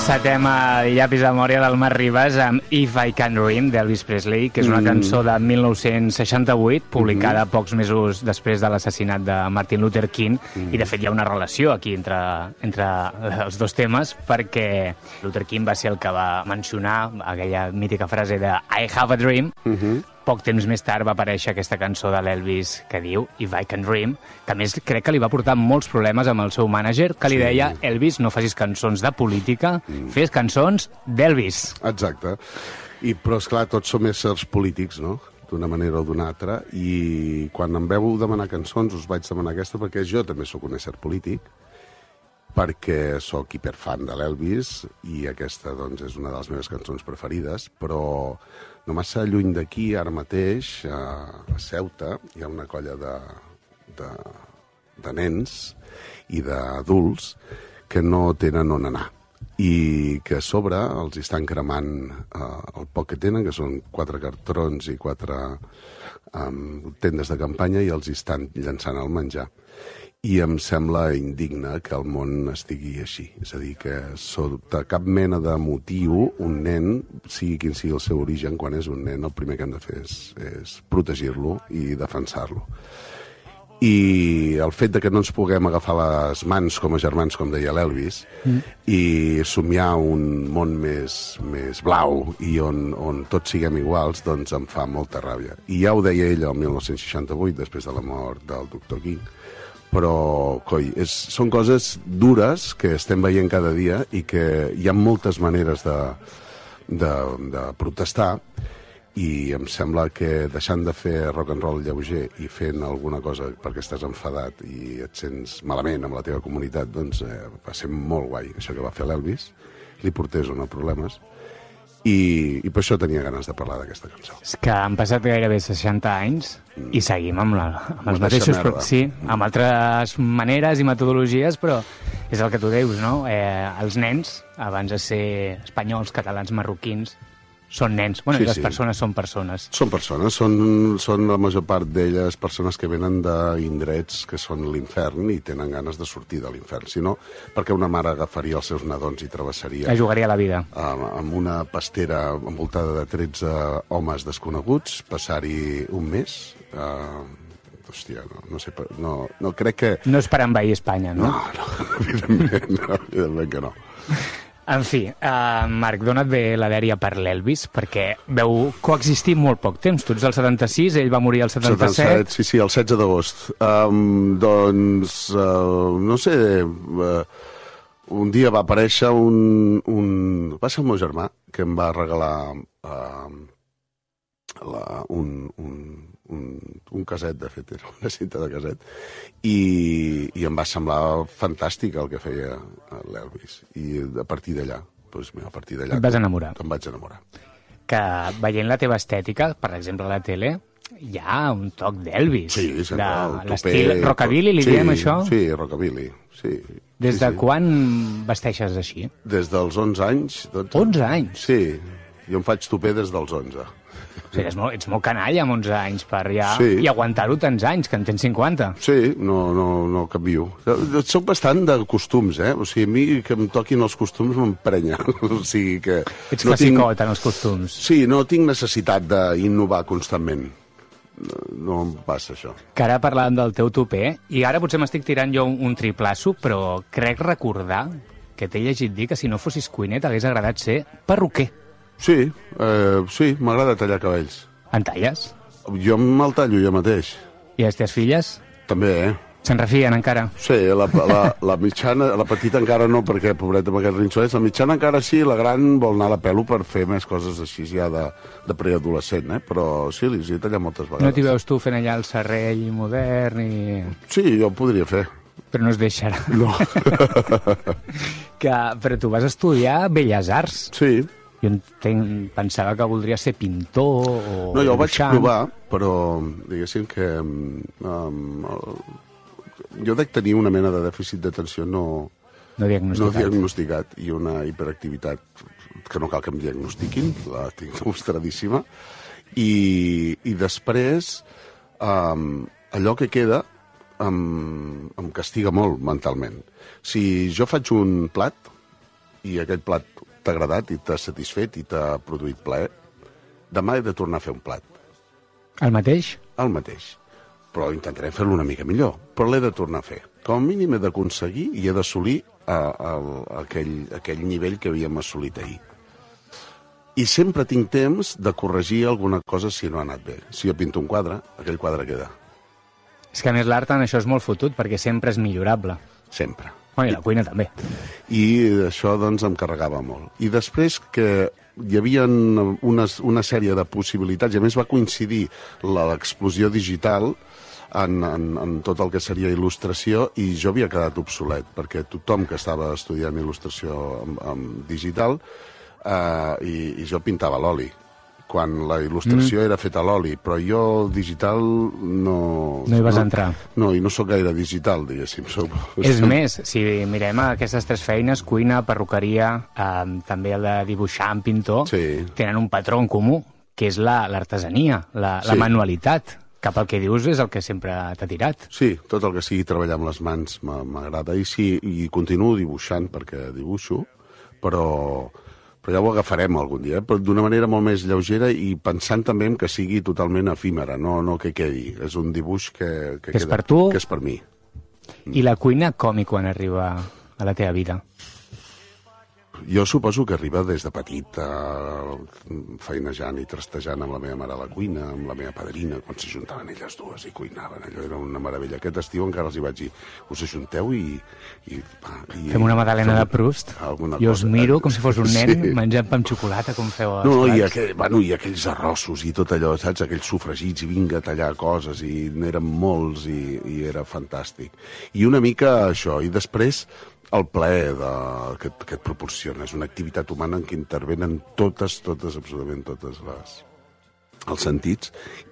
Encetem el llapis de memòria del Marc Ribas amb If I Can Dream, d'Elvis Presley, que és una cançó de 1968, publicada pocs mesos després de l'assassinat de Martin Luther King, i de fet hi ha una relació aquí entre els dos temes, perquè Luther King va ser el que va mencionar aquella mítica frase de I have a dream. Poc temps més tard va aparèixer aquesta cançó de l'Elvis que diu If I Can Dream, que a més crec que li va portar molts problemes amb el seu mànager, que li deia, Elvis, no facis cançons de política, fes cançons d'Elvis. Exacte. Però, esclar, tots som éssers polítics, no?, d'una manera o d'una altra, i quan em veu demanar cançons us vaig demanar aquesta perquè jo també sóc un ésser polític, perquè sóc hiperfan de l'Elvis i aquesta, doncs, és una de les meves cançons preferides, però no massa lluny d'aquí, ara mateix, a Ceuta, hi ha una colla de nens i d'adults que no tenen on anar i que a sobre els estan cremant el poc que tenen, que són 4 cartrons i 4 tendes de campanya, i els estan llançant el menjar. I em sembla indigne que el món estigui així. És a dir, que sota cap mena de motiu, un nen, sigui quin sigui el seu origen, quan és un nen, el primer que hem de fer és protegir-lo i defensar-lo. I el fet de que no ens puguem agafar les mans com a germans, com deia l'Elvis, i somiar un món més blau i on tots siguem iguals, doncs em fa molta ràbia. I ja ho deia ell el 1968, després de la mort del Dr. King, però, coi, són coses dures que estem veient cada dia i que hi ha moltes maneres de protestar, i em sembla que deixant de fer rock and roll lleuger i fent alguna cosa perquè estàs enfadat i et sents malament amb la teva comunitat, doncs va ser molt guai això que va fer l'Elvis, li portés o no problemes, i per això tenia ganes de parlar d'aquesta cançó. És que han passat gairebé 60 anys i seguim amb els mateixos... Sí, amb altres maneres i metodologies, però és el que tu dius, no? Els nens, abans de ser espanyols, catalans, marroquins, són nens. Bueno, i les persones són persones. Són persones, són la major part d'elles persones que venen d'indrets que són l'infern i tenen ganes de sortir de l'infern. Si no, perquè una mare agafaria els seus nadons i travessaria... Jugaria la vida. Amb una pastera envoltada de 13 homes desconeguts, passar-hi un mes... Hòstia, no sé... No, crec que... No és per envair Espanya, no? No, evidentment que no. En fi, Marc, d'on et ve la dèria per l'Elvis? Perquè veu coexistir molt poc temps. Tu ets del 76, ell va morir el 77... Sí, el 16 d'agost. Doncs, no sé... Un dia va aparèixer va ser el meu germà, que em va regalar un caset, de fet, era una cinta de caset, i em va semblar fantàstic el que feia l'Elvis. I a partir d'allà, a partir d'allà... Et vas enamorar. Em vaig enamorar. Que veient la teva estètica, per exemple, a la tele, hi ha un toc d'Elvis. Sí, sempre. De l'estil rockabilly, li diem això? Sí, rockabilly, sí. Des de quan vesteixes així? Des dels 11 anys. 11 anys? Sí, jo em faig tupé des dels 11. O sigui, ets molt canalla amb 11 anys per ja... I aguantar-ho tants anys, que en tens 50. Sí, no canvio. Soc bastant de costums, eh? O sigui, a mi que em toquin els costums m'emprenya. O sigui que... Ets classicot en els costums. Sí, no tinc necessitat d'innovar constantment. No em passa això. Que ara parlàvem del teu tupé, i ara potser m'estic tirant jo un triplasso, però crec recordar que t'he llegit dir que si no fossis cuiner t'hagués agradat ser perruquer. Sí, m'agrada tallar cabells. En talles? Jo me'l tallo jo mateix. I les teves filles? També, Se'n refien encara? Sí, la mitjana, la petita encara no, perquè pobreta amb aquests rinxolets, la mitjana encara sí, la gran vol anar a la pelo per fer més coses així ja de preadolescent, però sí, li he tallat moltes vegades. No t'hi veus tu fent allà el serrell modern i... Sí, jo ho podria fer. Però no es deixarà. No. Però tu vas estudiar Belles Arts. Sí. Jo pensava que voldria ser pintor o... No, jo ho vaig provar, però diguéssim que jo dec tenir una mena de dèficit d'atenció no diagnosticat i una hiperactivitat que no cal que em diagnostiquin, la tinc demostradíssima, i després allò que queda em castiga molt mentalment. Si jo faig un plat i aquell plat t'ha agradat i t'ha satisfet i t'ha produït plaer, demà he de tornar a fer un plat. El mateix? El mateix. Però intentarem fer-lo una mica millor. Però l'he de tornar a fer. Com a mínim he d'aconseguir i he d'assolir aquell nivell que havíem assolit ahir. I sempre tinc temps de corregir alguna cosa si no ha anat bé. Si jo pinto un quadre, aquell quadre queda. És que a més l'art en això és molt fotut, perquè sempre és millorable. Sempre. Bueno, i la cuina també. I això, doncs, em carregava molt. I després que hi havia una sèrie de possibilitats, i a més va coincidir l'explosió digital en tot el que seria il·lustració, i jo havia quedat obsolet, perquè tothom que estava estudiant il·lustració en digital, i jo pintava a l'oli, quan la il·lustració era feta a l'oli, però jo digital no... No hi vas entrar. No, i no sóc gaire digital, diguéssim. És més, si mirem aquestes tres feines, cuina, perruqueria, també el de dibuixar en pintor, tenen un patró en comú, que és l'artesania, la manualitat. Cap al que dius és el que sempre t'ha tirat. Sí, tot el que sigui treballar amb les mans m'agrada. I sí, i continuo dibuixant perquè dibuixo, però ja ho agafarem algun dia, però d'una manera molt més lleugera i pensant també que sigui totalment efímera, no que quedi. És un dibuix que és per tu? Que és per mi. I la cuina com i quan arriba a la teva vida? Jo suposo que arriba des de petit, feinejant i trastejant amb la meva mare a la cuina, amb la meva padrina, quan s'ajuntaven elles dues i cuinaven. Allò era una meravella. Aquest estiu encara els hi vaig dir, us ajunteu i fem una magdalena de Proust. Jo us miro com si fos un nen menjant pa amb xocolata, com feu els plats. I aquells arrossos i tot allò, saps? Aquells sofregits i vinga a tallar coses, i n'eren molts i era fantàstic. I una mica això, i després el plaer que et proporciona. És una activitat humana en què intervenen absolutament totes els sentits,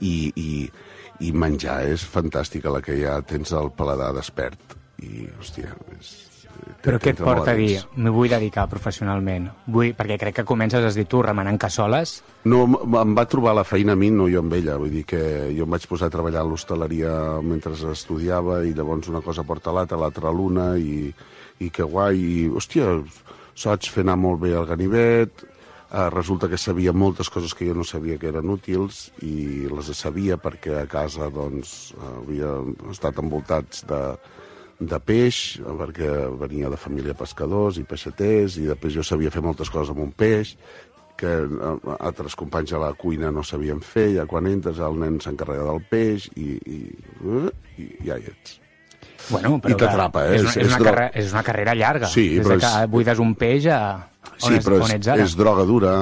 i menjar és fantàstica, la que ja tens el paladar despert. I, hòstia, Però què et porta a dir, m'hi vull dedicar professionalment? Perquè crec que comences, has dit tu, remenant cassoles. No, em va trobar la feina a mi, no jo amb ella. Vull dir que jo em vaig posar a treballar a l'hostaleria mentre estudiava, i llavors una cosa porta l'altra l'una, i que guai, i, hòstia, saps fer anar molt bé el ganivet, resulta que sabia moltes coses que jo no sabia que eren útils, i les sabia perquè a casa, doncs, havia estat envoltats de peix, perquè venia de família pescadors i peixaters, i després jo sabia fer moltes coses amb un peix, que altres companys a la cuina no sabien fer. Ja quan entres el nen s'encarrega del peix, i ja hi ets. Bueno, però i t'atrapa, és una carrera llarga. Sí, des que buides un peix on ets ara. És droga dura,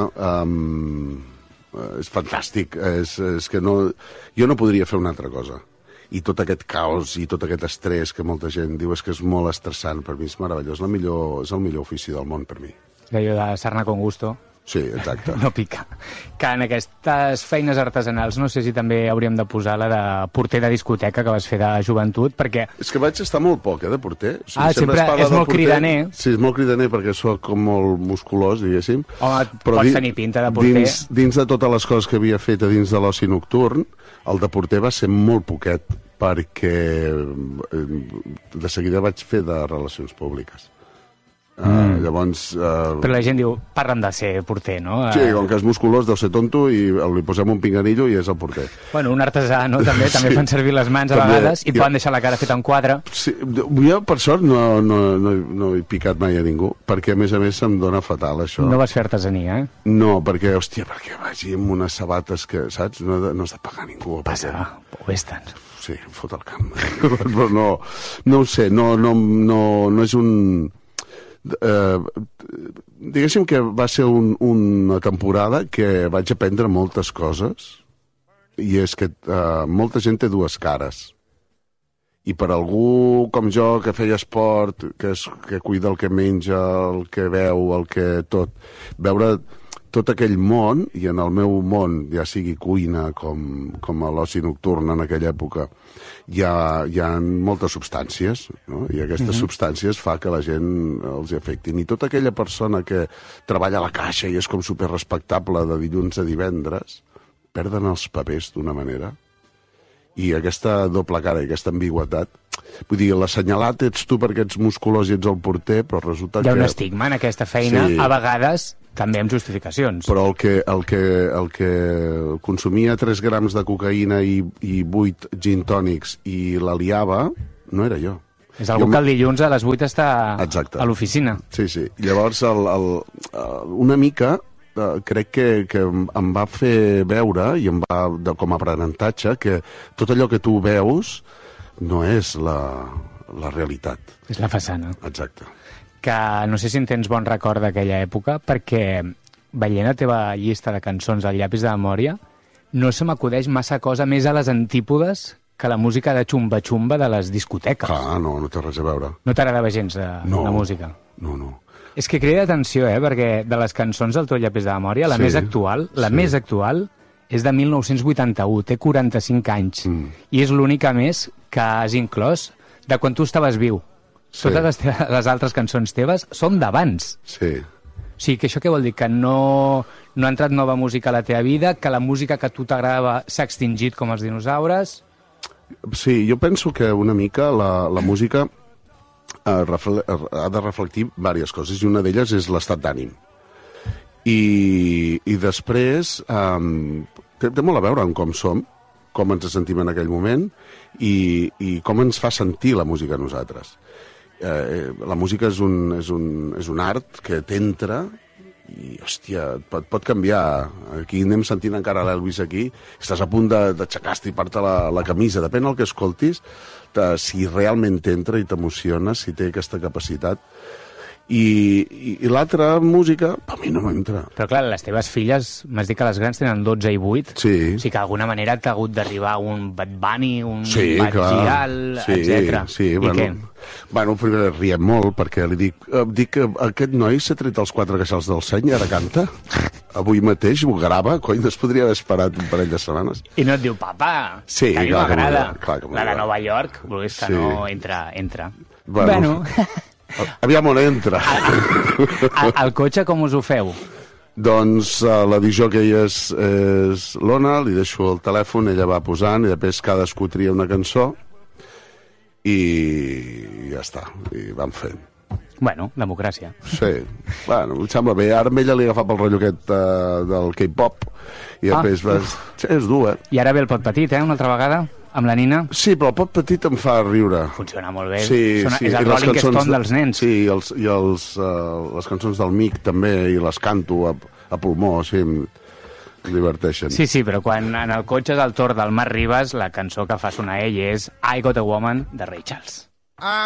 és fantàstic, és que jo no podria fer una altra cosa. I tot aquest caos i tot aquest estrès que molta gent diu és que és molt estressant, per mi és meravellós, és el millor ofici del món per mi. Allò de sarna con gusto. Sí, exacte. No pica. Que en aquestes feines artesanals no sé si també hauríem de posar la de porter de discoteca que vas fer de joventut, perquè... És que vaig estar molt poc, de porter. Sempre és molt cridaner. Sí, és molt cridaner perquè soc com molt musculós, diguéssim. Home, pots tenir pinta de porter. Dins de totes les coses que havia fet a dins de l'oci nocturn, el de porter va ser molt poquet, perquè de seguida vaig fer de relacions públiques. Llavors... Però la gent diu, parlen de ser porter, no? Sí, com que és musculós deu ser tonto i li posem un pinganillo i és el porter. Bueno, un artesà, no? També fan servir les mans a vegades i poden deixar la cara feta en quadre. Sí, jo, per sort, no he picat mai a ningú, perquè, a més, em dóna fatal, això. No vas fer artesania, eh? No, perquè vagi amb unes sabates que, saps? No has de pagar ningú. Passa, ho estan. Sí, em fot el camp. Però no ho sé, no és un... diguéssim que va ser una temporada que vaig aprendre moltes coses, i és que molta gent té dues cares, i per algú com jo que feia esport, que cuida el que menja, el que veu, el que tot, veure tot aquell món, i en el meu món, ja sigui cuina com a l'oci nocturn en aquella època, hi ha moltes substàncies, no? I aquestes substàncies fa que la gent els afectin. I tota aquella persona que treballa a la caixa i és com superrespectable de dilluns a divendres, perden els papers d'una manera. I aquesta doble cara i aquesta ambigüitat Vull dir, l'assenyalat ets tu perquè ets musculós i ets el porter, però resulta que... Hi ha un estigma en aquesta feina, Sí. a vegades també amb justificacions. Però el que consumia 3 grams de cocaïna i 8 gin tònics i la liava, no era jo. És algú que el dilluns a les 8 està Exacte. a l'oficina. Sí, sí. Llavors, una mica crec que em va fer veure, i em va, com a aprenentatge, que tot allò que tu veus no és la realitat. És la façana. Exacte. Que no sé si en tens bon record d'aquella època, perquè veient la teva llista de cançons al llapis de memòria, no se m'acudeix massa cosa més a les antípodes que la música de xumba-xumba de les discoteques. Clar, no té res a veure. No t'agradava gens la música? No. És que crida atenció, perquè de les cançons del teu llapis de memòria, la Sí, més actual, més actual, és de 1981, té 45 anys, i és l'única més que has inclòs de quan tu estaves viu. Sí. Totes les altres cançons teves són d'abans. Sí. O sigui, que això què vol dir? Que no ha entrat nova música a la teva vida, que la música que a tu t'agradava s'ha extingit com els dinosaures... Sí, jo penso que una mica la música ha de reflectir diverses coses, i una d'elles és l'estat d'ànim. I després té molt a veure amb com som, com ens sentim en aquell moment i com ens fa sentir la música a nosaltres. La música és un art que t'entra i, hòstia, pot canviar. Aquí anem sentint encara l'Elvis aquí, estàs a punt d'aixecar-te i part la camisa, depèn del que escoltis, si realment t'entra i t'emociona, si té aquesta capacitat. I l'altra música, a mi no m'entra. Però clar, les teves filles, m'has dit que les grans tenen 12 i 8, Sí. o sigui que d'alguna manera t'ha hagut d'arribar un Bad Bunny, un Sí, Bad clar. Gial, etc. Sí, I bueno, què? bueno, primer riem molt, perquè li dic que aquest noi s'ha tret els 4 queixals del seny i ara canta. Avui mateix ho grava, cony, no es podria haver esperat un parell de setmanes. I no et diu, papa, Sí, que a mi clar que m'agrada. clar que La de m'agrada. Nova York, vulguis que Sí. no, entra. Bueno. Aviam on entra. Al cotxe com us ho feu? Doncs la disjockey és l'Ona, li deixo el telèfon, ella va posant, i després cadascú tria una cançó, i ja està, i van fent. Bueno, democràcia. Sí, bueno, em sembla bé. Ara amb ella li he agafat el rotllo aquest del K-pop, i després vas... Sí, és dur, I ara ve el pot petit, una altra vegada, amb la Nina. Sí, però el pop petit em fa riure. Funciona molt bé. Sí, És sí. el I les Rolling cançons Stone dels nens. Sí, les cançons del Mic també, i les canto a pulmó, sí, em diverteixen. Sí, però quan en el cotxe és el torn del Marc Ribas, la cançó que fa sonar ell és I Got a Woman, de Ray Charles.